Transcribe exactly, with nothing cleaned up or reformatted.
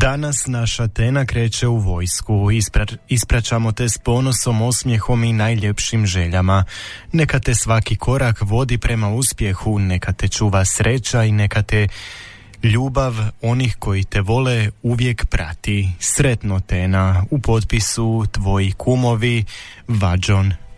Danas naša Tena kreće u vojsku. Ispra- ispraćamo te s ponosom, osmijehom i najljepšim željama. Neka te svaki korak vodi prema uspjehu, neka te čuva sreća i neka te ljubav onih koji te vole uvijek prati. Sretno, Tena. U potpisu tvoji kumovi Vađon.